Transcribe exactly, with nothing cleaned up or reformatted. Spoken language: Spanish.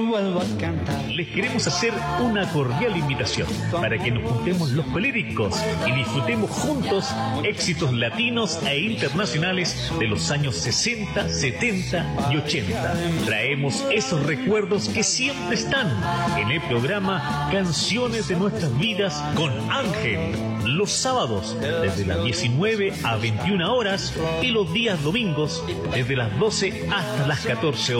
Vuelvo a cantar. Les queremos hacer una cordial invitación para que nos juntemos los coléricos y disfrutemos juntos éxitos latinos e internacionales de los años sesenta, setenta y ochenta. Traemos esos recuerdos que siempre están en el programa Canciones de Nuestras Vidas con Ángel, los sábados desde las diecinueve a veintiuna horas y los días domingos desde las doce hasta las catorce horas.